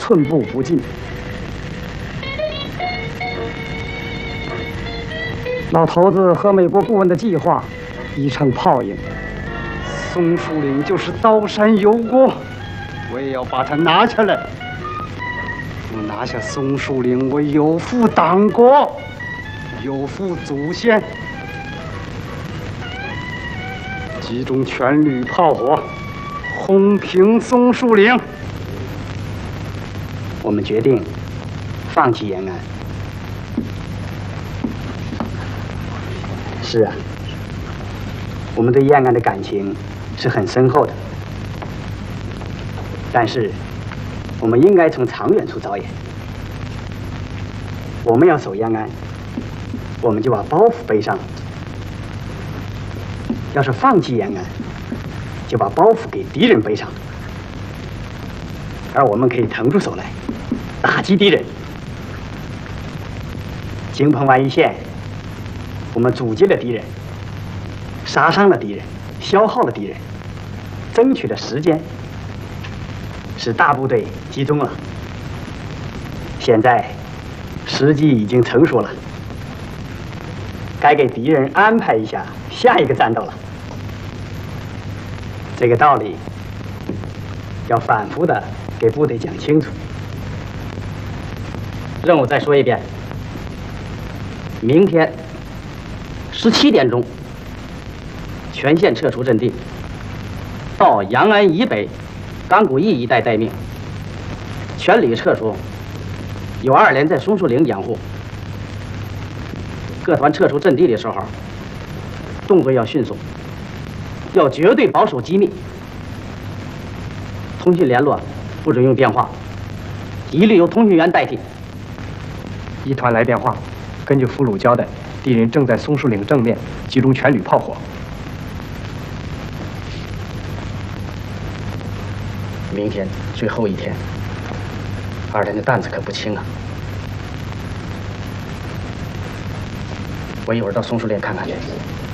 寸步不进。老头子和美国顾问的计划已成泡影，松树岭就是刀山油锅，我也要把它拿下来。我拿下松树岭，我有负党国，有负祖先。集中全旅炮火，轰平松树岭。我们决定放弃延安。是啊，我们对延安的感情是很深厚的，但是我们应该从长远处着眼。我们要守延安，我们就把包袱背上；要是放弃延安，就把包袱给敌人背上。而我们可以腾出手来，打击敌人。京彭湾一线，我们阻击了敌人，杀伤了敌人，消耗了敌人，争取了时间，使大部队集中了。现在时机已经成熟了，该给敌人安排一下下一个战斗了。这个道理要反复的给部队讲清楚。任务再说一遍，明天17点钟，全线撤出阵地，到阳安以北钢骨驿一带待命，全旅撤出，有2连在松树岭掩护。各团撤出阵地的时候，动作要迅速，要绝对保守机密。通讯联络不准用电话，一律由通讯员代替。 一团来电话，根据俘虏交代，敌人正在松树岭正面集中全旅炮火。 明天最后一天，2连的担子可不轻啊！我一会儿到松树岭看看去。